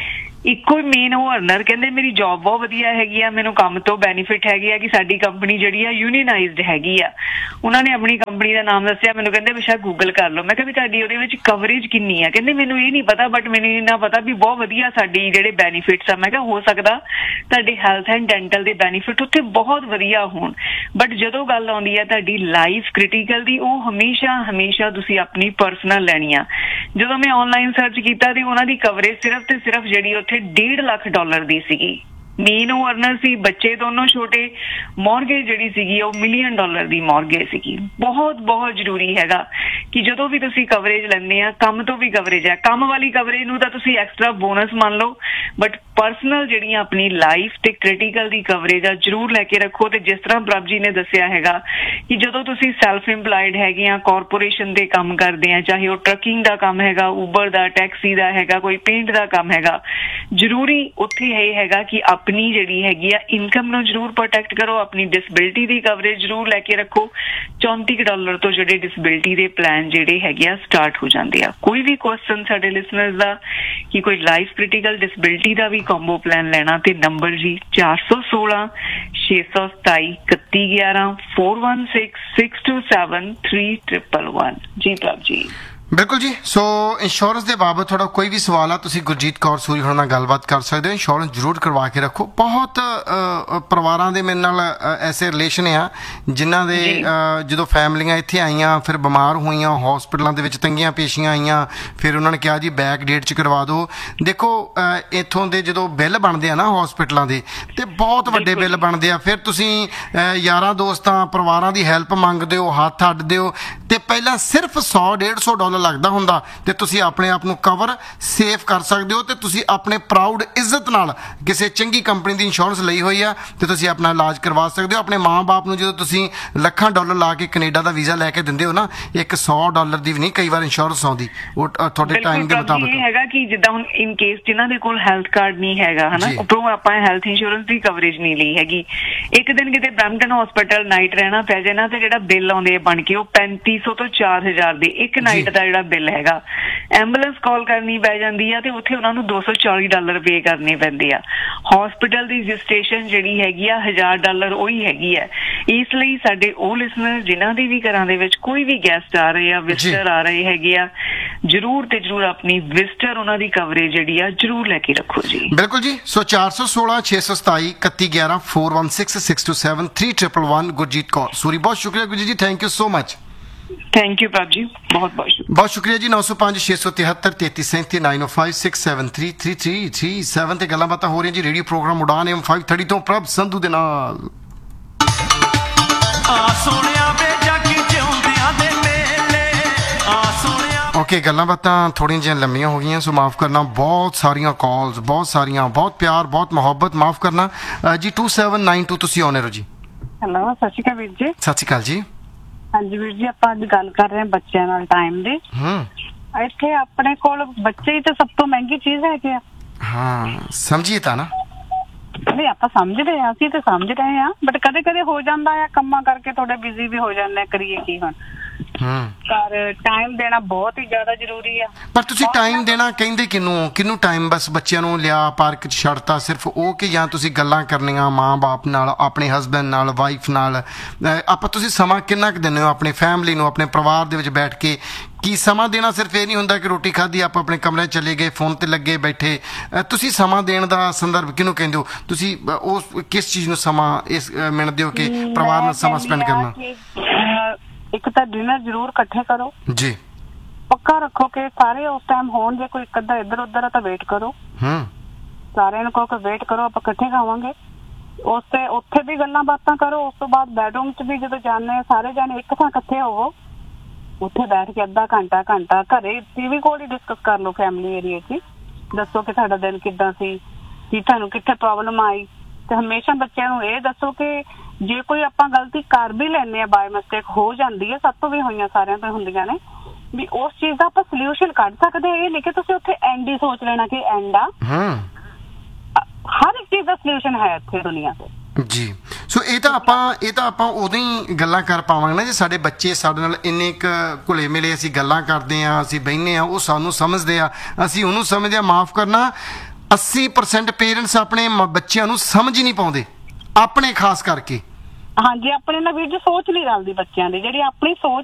ਇੱਕੋ ਹੀ ਮੇਨ ਉਹ ਅਰਨਰ ਕਹਿੰਦੇ ਮੇਰੀ ਜੌਬ ਬਹੁਤ ਵਧੀਆ ਹੈਗੀ ਆ, ਮੈਨੂੰ ਕੰਮ ਤੋਂ ਬੈਨੀਫਿਟ ਹੈਗੇ ਆ ਕਿ ਸਾਡੀ ਕੰਪਨੀ ਜਿਹੜੀ ਆ ਯੂਨੀਅਨਾਈਜ਼ਡ ਹੈਗੀ ਆ। ਉਹਨਾਂ ਨੇ ਆਪਣੀ ਕੰਪਨੀ ਦਾ ਨਾਮ ਦੱਸਿਆ, ਮੈਨੂੰ ਕਹਿੰਦੇ ਵੀ ਸ਼ਾਇਦ ਗੂਗਲ ਕਰ ਲਓ। ਮੈਂ ਕਿਹਾ ਵੀ ਤੁਹਾਡੀ ਉਹਦੇ ਵਿੱਚ ਕਵਰੇਜ ਕਿੰਨੀ ਆ? ਕਹਿੰਦੇ ਮੈਨੂੰ ਇਹ ਨਹੀਂ ਪਤਾ ਬਟ ਮੈਨੂੰ ਇੰਨਾ ਪਤਾ ਵੀ ਬਹੁਤ ਵਧੀਆ ਸਾਡੀ ਜਿਹੜੇ ਬੈਨੀਫਿਟਸ ਆ। ਮੈਂ ਕਿਹਾ ਹੋ ਸਕਦਾ ਤੁਹਾਡੇ ਹੈਲਥ ਐਂਡ ਡੈਂਟਲ ਦੇ ਬੈਨੀਫਿਟ ਉੱਥੇ ਬਹੁਤ ਵਧੀਆ ਹੋਣ ਬਟ ਜਦੋਂ ਗੱਲ ਆਉਂਦੀ ਆ ਤੁਹਾਡੀ ਲਾਈਫ ਕ੍ਰਿਟੀਕਲ ਦੀ ਉਹ ਹਮੇਸ਼ਾ ਹਮੇਸ਼ਾ ਤੁਸੀਂ ਆਪਣੀ ਪਰਸਨਲ ਲੈਣੀ ਆ। ਜਦੋਂ ਮੈਂ ਆਨਲਾਈਨ ਸਰਚ ਕੀਤਾ ਤੇ ਉਹਨਾਂ ਦੀ ਕਵਰੇਜ ਸਿਰਫ ਤੇ ਸਿਰਫ ਜਿਹੜੀ ਉੱਥੇ ਡੇਢ ਲੱਖ ਡਾਲਰ ਦੀ ਸੀਗੀ। ਮੇਨ ਉਹ ਅਰਨਰ ਸੀ, ਬੱਚੇ ਦੋਨੋਂ ਛੋਟੇ, ਮੌਰਗੇਜ ਜਿਹੜੀ ਸੀਗੀ ਉਹ ਮਿਲੀਅਨ ਡਾਲਰ ਦੀ ਮੌਰਗੇਜ ਸੀਗੀ। ਬਹੁਤ ਬਹੁਤ ਜ਼ਰੂਰੀ ਹੈਗਾ ਕਿ ਜਦੋਂ ਵੀ ਤੁਸੀਂ ਕਵਰੇਜ ਲੈਂਦੇ ਆ ਕੰਮ ਤੋਂ ਵੀ ਕਵਰੇਜ ਹੈ। ਕੰਮ ਵਾਲੀ ਕਵਰੇਜ ਨੂੰ ਤਾਂ ਤੁਸੀਂ ਐਕਸਟਰਾ ਬੋਨਸ ਮੰਨ ਲਓ ਬਟ ਪਰਸਨਲ ਜਿਹੜੀਆਂ ਆਪਣੀ ਲਾਈਫ ਤੇ ਕ੍ਰਿਟੀਕਲ ਦੀ ਕਵਰੇਜ ਆ ਜ਼ਰੂਰ ਲੈ ਕੇ ਰੱਖੋ। ਤੇ ਜਿਸ ਤਰ੍ਹਾਂ ਪ੍ਰਭ ਜੀ ਨੇ ਦੱਸਿਆ ਹੈਗਾ ਕਿ ਜਦੋਂ ਤੁਸੀਂ ਸੈਲਫ ਇੰਪਲਾਇਡ ਹੈਗੇ ਆ, ਕਾਰਪੋਰੇਸ਼ਨ ਦੇ ਕੰਮ ਕਰਦੇ ਆ, ਚਾਹੇ ਉਹ ਟਰੱਕਿੰਗ ਦਾ ਕੰਮ ਹੈਗਾ, ਉਬਰ ਦਾ, ਟੈਕਸੀ ਦਾ ਹੈਗਾ, ਕੋਈ ਪੇਂਟ ਦਾ ਕੰਮ ਹੈਗਾ, ਜ਼ਰੂਰੀ ਉੱਥੇ ਇਹ ਹੈਗਾ ਕਿ ਆਪਣੀ ਜਿਹੜੀ ਹੈਗੀ ਆ ਇਨਕਮ ਨੂੰ ਜ਼ਰੂਰ ਪ੍ਰੋਟੈਕਟ ਕਰੋ। ਆਪਣੀ ਡਿਸੇਬਿਲਿਟੀ ਦੀ ਕਵਰੇਜ ਜ਼ਰੂਰ ਲੈ ਕੇ ਰੱਖੋ। ਚੌਂਤੀ ਡਾਲਰ ਤੋਂ ਜਿਹੜੇ ਡਿਸੇਬਿਲਿਟੀ ਦੇ ਪਲਾਨ ਜਿਹੜੇ ਹੈਗੇ ਆ ਸਟਾਰਟ ਹੋ ਜਾਂਦੇ ਆ। ਕੋਈ ਵੀ ਕੁਐਸਚਨ ਸਾਡੇ ਲਿਸਨਰਸ ਦਾ ਕਿ ਕੋਈ ਲਾਈਫ ਕ੍ਰਿਟੀਕਲ ਡਿਸੇਬਿਲਿਟੀ ਦਾ ਵੀ ਕੰਬੋ ਪਲਾਨ ਲੈਣਾ ਤੇ ਨੰਬਰ ਜੀ ਚਾਰ ਸੌ ਸੋਲਾਂ ਛੇ ਸੌ ਸਤਾਈ ਇਕੱਤੀ ਗਿਆਰਾਂ four one six six to seven three triple one. ਜੀ ਪ੍ਰਭ ਜੀ ਬਿਲਕੁਲ ਜੀ। ਸੋ ਇੰਸ਼ੋਰੈਂਸ ਦੇ ਬਾਬਤ ਤੁਹਾਡਾ ਕੋਈ ਵੀ ਸਵਾਲ ਆ ਤੁਸੀਂ ਗੁਰਜੀਤ ਕੌਰ ਸੂਰੀ ਹੋਣਾ ਨਾਲ ਗੱਲਬਾਤ ਕਰ ਸਕਦੇ ਹੋ। ਇੰਸ਼ੋਰੈਂਸ ਜ਼ਰੂਰ ਕਰਵਾ ਕੇ ਰੱਖੋ। ਬਹੁਤ ਪਰਿਵਾਰਾਂ ਦੇ ਮੇਰੇ ਨਾਲ ਐਸੇ ਰਿਲੇਸ਼ਨ ਆ ਜਿਨ੍ਹਾਂ ਦੇ ਜਦੋਂ ਫੈਮਲੀਆਂ ਇੱਥੇ ਆਈਆਂ ਫਿਰ ਬਿਮਾਰ ਹੋਈਆਂ, ਹਸਪੀਟਲਾਂ ਦੇ ਵਿੱਚ ਤੰਗੀਆਂ ਪੇਸ਼ੀਆਂ ਆਈਆਂ, ਫਿਰ ਉਹਨਾਂ ਨੇ ਕਿਹਾ ਜੀ ਬੈਕ ਡੇਟ 'ਚ ਕਰਵਾ ਦਿਓ। ਦੇਖੋ ਇੱਥੋਂ ਦੇ ਜਦੋਂ ਬਿੱਲ ਬਣਦੇ ਆ ਨਾ ਹਸਪੀਟਲਾਂ ਦੇ ਤੇ ਬਹੁਤ ਵੱਡੇ ਬਿੱਲ ਬਣਦੇ ਆ। ਫਿਰ ਤੁਸੀਂ ਯਾਰਾਂ ਦੋਸਤਾਂ ਪਰਿਵਾਰਾਂ ਦੀ ਹੈਲਪ ਮੰਗਦੇ ਹੋ, ਹੱਥ ਅੱਡਦੇ ਹੋ ਤੇ ਪਹਿਲਾਂ ਸਿਰਫ ਸੌ ਡੇਢ ਸੌ ਡਾਲਰ ਲੱਗਦਾ ਹੁੰਦਾ ਤੇ ਤੁਸੀਂ ਆਪਣੇ ਆਪ ਨੂੰ ਕਵਰ ਸੇਫ ਕਰ ਸਕਦੇ ਹੋ ਤੇ ਤੁਸੀਂ ਆਪਣੇ ਪ੍ਰਾਊਡ ਇੱਜ਼ਤ ਨਾਲ ਕਿਸੇ ਚੰਗੀ ਕੰਪਨੀ ਦੀ ਇੰਸ਼ੋਰੈਂਸ ਲਈ ਹੋਈ ਆ ਤੇ ਤੁਸੀਂ ਆਪਣਾ ਇਲਾਜ ਕਰਵਾ ਸਕਦੇ ਹੋ। ਆਪਣੇ ਮਾਂ-ਬਾਪ ਨੂੰ ਜਦੋਂ ਤੁਸੀਂ ਲੱਖਾਂ ਡਾਲਰ ਲਾ ਕੇ ਕੈਨੇਡਾ ਦਾ ਵੀਜ਼ਾ ਲੈ ਕੇ ਦਿੰਦੇ ਹੋ ਨਾ, ਇੱਕ ਸੌ ਡਾਲਰ ਦੀ ਵੀ ਨਹੀਂ ਕਈ ਵਾਰ ਇੰਸ਼ੋਰੈਂਸ ਆਉਂਦੀ ਉਹ ਤੁਹਾਡੇ ਟਾਈਮ ਦੇ ਮੁਤਾਬਕ। ਇਹ ਹੈਗਾ ਕਿ ਜਿੱਦਾਂ ਹੁਣ ਇਨ ਕੇਸ ਜਿਨ੍ਹਾਂ ਦੇ ਕੋਲ ਹੈਲਥ ਕਾਰਡ ਨਹੀਂ ਹੈਗਾ ਹਨਾ, ਉੱਪਰੋਂ ਆਪਾਂ ਹੈਲਥ ਇੰਸ਼ੋਰੈਂਸ ਦੀ ਕਵਰੇਜ ਨਹੀਂ ਲਈ ਹੈਗੀ, ਇੱਕ ਦਿਨ ਕਿਤੇ ਬ੍ਰੈਂਪਟਨ ਹਸਪੀਟਲ ਨਾਈਟ ਰਹਿਣਾ ਪੈ ਜਾਏ ਨਾ ਤੇ ਜਿਹੜਾ ਬਿੱਲ ਆਉਂਦੇ ਬਣ ਕੇ ਉਹ ਪੈਂਤੀ ਸੌ ਤੋਂ ਚਾਰ ਹਜ਼ਾਰ ਦੇ ਇੱਕ ਨਾਈਟ ਦਾ ਜਿਹੜਾ ਬਿੱਲ ਹੈਗਾ, ਐਂਬੂਲੈਂਸ ਕਾਲ ਕਰਨੀ ਪੈ ਜਾਂਦੀ ਆ ਤੇ ਉੱਥੇ ਉਹਨਾਂ ਨੂੰ ਦੋ ਸੌ ਚਾਲੀ ਡਾਲਰ ਪੇ ਕਰਨੇ ਪੈਂਦੇ ਆ। ਹਸਪੀਟਲ ਦੀ ਰਜਿਸਟ੍ਰੇਸ਼ਨ ਜਿਹੜੀ ਹੈਗੀ ਆ ਹਜ਼ਾਰ ਡਾਲਰ ਉਹੀ ਹੈਗੀ ਆ। ਇਸ ਲਈ ਸਾਡੇ ਉਹ ਲਿਸਨਰ ਜਿਨ੍ਹਾਂ ਦੇ ਵੀ ਘਰਾਂ ਦੇ ਵਿੱਚ ਕੋਈ ਵੀ ਗੈਸਟ ਆ ਰਹੇ ਆ, ਵਿਜ਼ਟਰ ਆ ਰਹੇ ਹੈਗੇ ਆ, ਜ਼ਰੂਰ ਤੇ ਜ਼ਰੂਰ ਆਪਣੀ ਵਿਜ਼ਟਰ ਉਹਨਾਂ ਦੀ ਕਵਰੇਜ ਜਿਹੜੀ ਆ ਜ਼ਰੂਰ ਲੈ ਕੇ ਰੱਖੋ ਜੀ। ਬਿਲਕੁਲ ਜੀ। ਸੋ ਚਾਰ ਸੌ ਸੋਲਾਂ ਛੇ ਸੌ ਸਤਾਈ ਇਕੱਤੀ ਗਿਆਰਾਂ four one six six to seven three triple one. Gurjeet Kaur ਸੂਰੀ, ਬਹੁਤ ਸ਼ੁਕਰੀਆ ਗੁਰਜੀਤ ਜੀ, thank you so much. Thank you ਪ੍ਰਭ ਜੀ, ਬਹੁਤ ਬਹੁਤ ਸ਼ੁਕਰੀਆ। ਬਹੁਤ ਸ਼ੁਕਰੀਆ ਜੀ। ਨੌ ਸੌ ਪੰਜ ਛੇ ਸੌ ਤਿਹੱਤਰ ਤੇਤੀ ਸੈਂਤੀ ਨਾਈਨ ਓ five six seven three three three three seven ਤੇ ਗੱਲਾਂ ਬਾਤਾਂ ਹੋ ਰਹੀਆਂ ਜੀ ਰੇਡੀਓ ਪ੍ਰੋਗਰਾਮ ਉਡਾਨ ਐਮ ਫਾਈਵ ਥਰਟੀ ਤੋਂ ਪ੍ਰਭ ਸੰਧੂ ਦੇ ਨਾਲ। ਆ ਸੋਹਣਿਆ ਵੇ ਜੱਗ ਜਿਉਂਦਿਆਂ ਦੇ ਮੇਲੇ ਆ ਸੋਹਣਿਆ। ਓਕੇ, ਗੱਲਾਂ ਬਾਤਾਂ ਥੋੜ੍ਹੀਆਂ ਜਿਹੀਆਂ ਲੰਮੀਆਂ ਹੋ ਗਈਆਂ, ਸੋ ਮਾਫ ਕਰਨਾ। ਬਹੁਤ ਸਾਰੀਆਂ ਕਾਲਸ, ਬਹੁਤ ਸਾਰੀਆਂ, ਬਹੁਤ ਪਿਆਰ, ਬਹੁਤ ਮੁਹੱਬਤ, ਮਾਫ ਕਰਨਾ ਜੀ। ਟੂ ਸੈਵਨ ਨਾਈਨ ਟੂ ਤੁਸੀਂ ਆਉਣੇ ਰਹੋ ਜੀ। ਹੈਲੋ, ਸਤਿ ਸ਼੍ਰੀ ਅਕਾਲ ਵੀਰ ਜੀ। ਸਤਿ ਸ਼੍ਰੀ ਅਕਾਲ ਜੀ। ਹਾਂਜੀ ਵੀਰ ਜੀ, ਆਪਾਂ ਅੱਜ ਗੱਲ ਕਰ ਰਹੇ ਹਾਂ ਬੱਚਿਆਂ ਨਾਲ ਟਾਈਮ ਦੀ। ਹੂੰ, ਇੱਥੇ ਆਪਣੇ ਕੋਲ ਬੱਚੇ ਹੀ ਤਾਂ ਸਭ ਤੋਂ ਮਹਿੰਗੀ ਚੀਜ਼ ਹੈਗੇ ਆ। ਹਾਂ, ਸਮਝੀਏ ਤਾਂ ਨਾ। ਨਹੀਂ, ਆਪਾਂ ਸਮਝਦੇ ਹਾਂ, ਅਸੀਂ ਤੇ ਸਮਝ ਰਹੇ ਹਾਂ, ਬਟ ਕਦੇ ਕਦੇ ਹੋ ਜਾਂਦਾ ਆ, ਕੰਮਾਂ ਕਰਕੇ ਥੋੜੇ ਬਿਜ਼ੀ ਵੀ ਹੋ ਜਾਂਦੇ, ਕਰੀਏ ਕੀ ਹੁਣ। ਹੂੰ, ਪਰ ਟਾਈਮ ਦੇਣਾ ਬਹੁਤ ਹੀ ਜ਼ਿਆਦਾ ਜ਼ਰੂਰੀ ਆ। ਪਰ ਤੁਸੀਂ ਟਾਈਮ ਦੇਣਾ ਕਹਿੰਦੇ ਕਿਹਨੂੰ ਕਿਹਨੂੰ ਟਾਈਮ? ਬਸ ਬੱਚਿਆਂ ਨੂੰ ਲਿਆ ਪਾਰਕ 'ਚ ਛੱਡਤਾ ਸਿਰਫ ਉਹ, ਕਿ ਜਾਂ ਤੁਸੀਂ ਗੱਲਾਂ ਕਰਨੀਆਂ ਮਾਂ-ਬਾਪ ਨਾਲ, ਆਪਣੇ ਹਸਬੈਂਡ ਨਾਲ, ਵਾਈਫ ਨਾਲ? ਆਪਾਂ ਤੁਸੀਂ ਸਮਾਂ ਕਿੰਨਾ ਕੁ ਦਿੰਦੇ ਹੋ ਆਪਣੀ ਫੈਮਿਲੀ ਨੂੰ, ਆਪਣੇ ਪਰਿਵਾਰ ਦੇ ਵਿੱਚ ਬੈਠ ਕੇ? ਕੀ ਸਮਾਂ ਦੇਣਾ ਸਿਰਫ ਇਹ ਨਹੀਂ ਹੁੰਦਾ ਕਿ ਰੋਟੀ ਖਾਧੀ ਆਪਾਂ ਆਪਣੇ ਕਮਰੇ ਚਲੇ ਗਏ, ਫੋਨ ਤੇ ਲੱਗੇ ਬੈਠੇ? ਤੁਸੀਂ ਸਮਾਂ ਦੇਣ ਦਾ ਸੰਦਰਭ ਕਿਹਨੂੰ ਕਹਿੰਦੇ ਹੋ? ਤੁਸੀਂ ਉਸ ਕਿਸ ਚੀਜ਼ ਨੂੰ ਸਮਾਂ ਇਸ ਮਿਣਦੇ ਹੋ ਕਿ ਪਰਿਵਾਰ ਨਾਲ ਸਮਾਂ ਸਪੈਂਡ ਕਰਨਾ? ਇੱਕ ਤਾਂ ਡਿਨਰ ਜ਼ਰੂਰ ਇਕੱਠੇ ਕਰੋ ਜੀ, ਪੱਕਾ ਰੱਖੋ ਕਿ ਸਾਰੇ ਉਸ ਟਾਈਮ ਹੋਣ। ਜੇ ਕੋਈ ਇੱਕ ਅੱਧਾ ਇੱਧਰ ਉੱਧਰ ਆ ਤਾਂ ਵੇਟ ਕਰੋ। ਹੂੰ, ਸਾਰਿਆਂ ਨੂੰ ਕਹੋ ਕਿ ਵੇਟ ਕਰੋ, ਆਪਾਂ ਇਕੱਠੇ ਖਾਵਾਂਗੇ। ਉਸ ਤੇ ਉੱਥੇ ਵੀ ਗੱਲਾਂ ਬਾਤਾਂ ਕਰੋ। ਉਸ ਤੋਂ ਬਾਅਦ ਬੈਡਰੂਮ 'ਚ ਵੀ ਜਦੋਂ ਜਾਂਦੇ ਸਾਰੇ ਜਾਣੇ ਇੱਕ ਥਾਂ ਇਕੱਠੇ ਹੋਵੋ, ਉੱਥੇ ਬੈਠ ਕੇ ਅੱਧਾ ਘੰਟਾ ਘੰਟਾ ਘਰੇ ਟੀਵੀ ਕੋਲ ਹੀ ਡਿਸਕਸ ਕਰ ਲਓ। ਫੈਮਿਲੀ ਏਰੀਏ 'ਚ ਦੱਸੋ ਕਿ ਸਾਡਾ ਦਿਨ ਕਿੱਦਾਂ ਸੀ, ਕੀ ਤੁਹਾਨੂੰ ਕਿੱਥੇ ਪ੍ਰੋਬਲਮ ਆਈ। ਤੇ ਹਮੇਸ਼ਾ ਬੱਚਿਆਂ ਨੂੰ ਇਹ ਦੱਸੋ ਕਿ ਜੇ ਕੋਈ ਆਪਾਂ ਗਲਤੀ ਕਰ ਵੀ ਲੈਂਦੇ ਆ, ਬਾਏ ਮਿਸਟੇਕ ਹੋ ਜਾਂਦੀ ਹੈ, ਸਭ ਤੋਂ ਵੀ ਹੋਈਆਂ, ਸਾਰਿਆਂ ਤੋਂ ਹੁੰਦੀਆਂ ਨੇ, ਵੀ ਉਸ ਚੀਜ਼ ਦਾ ਆਪਾਂ ਸੋਲਿਊਸ਼ਨ ਕੱਢ ਸਕਦੇ। ਇਹ ਨਹੀਂ ਕਿ ਤੁਸੀਂ ਉੱਥੇ ਐਂਡ ਹੀ ਸੋਚ ਲੈਣਾ ਕਿ ਐਂਡ ਆ। ਹਰ ਇੱਕ ਚੀਜ਼ ਦਾ ਸੋਲਿਊਸ਼ਨ ਹੈ ਇੱਥੇ ਦੁਨੀਆ ਤੇ ਜੀ। ਸੋ ਇਹ ਤਾਂ ਆਪਾਂ ਇਹ ਤਾਂ ਆਪਾਂ ਉਦੋਂ ਹੀ ਗੱਲਾਂ ਕਰ ਪਾਵਾਂਗੇ ਨਾ ਜੇ ਸਾਡੇ ਬੱਚੇ ਸਾਡੇ ਨਾਲ ਇੰਨੇ ਕੁ ਘੁਲੇ ਮਿਲੇ, ਅਸੀਂ ਗੱਲਾਂ ਕਰਦੇ ਹਾਂ, ਅਸੀਂ ਬਹਿੰਦੇ ਹਾਂ, ਉਹ ਸਾਨੂੰ ਸਮਝਦੇ ਆ, ਅਸੀਂ ਉਹਨੂੰ ਸਮਝਦੇ ਹਾਂ। ਮਾਫ ਕਰਨਾ, ਅੱਸੀ ਪਰਸੈਂਟ ਪੇਰੈਂਟਸ ਆਪਣੇ ਬੱਚਿਆਂ ਨੂੰ ਸਮਝ ਹੀ ਨਹੀਂ ਪਾਉਂਦੇ, ਆਪਣੇ ਖਾਸ ਕਰਕੇ। ਹਾਂਜੀ, ਆਪਣੇ ਨਾਲ ਵੀਰ ਜੀ ਸੋਚ ਨਹੀਂ ਰਲਦੀ ਬੱਚਿਆਂ ਦੀ। ਜਿਹੜੀ ਆਪਣੀ ਸੋਚ